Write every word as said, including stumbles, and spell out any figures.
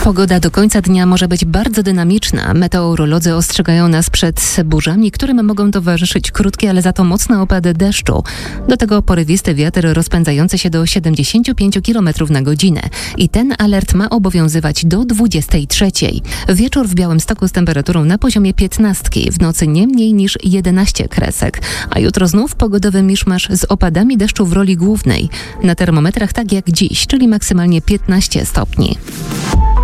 Pogoda do końca dnia może być bardzo dynamiczna. Meteorolodzy ostrzegają nas przed burzami, którym mogą towarzyszyć krótkie, ale za to mocne opady deszczu. Do tego porywisty wiatr rozpędzający się do siedemdziesiąt pięć kilometrów na godzinę. I ten alert ma obowiązywać do dwudziestej trzeciej. Wieczór w Białymstoku z temperaturą na poziomie piętnastki, w nocy nie mniej niż jedenaście kresek. A jutro znów pogodowy miszmasz z opadami deszczu w roli głównej. Na termometrach tak jak dziś, czyli maksymalnie piętnaście stopni.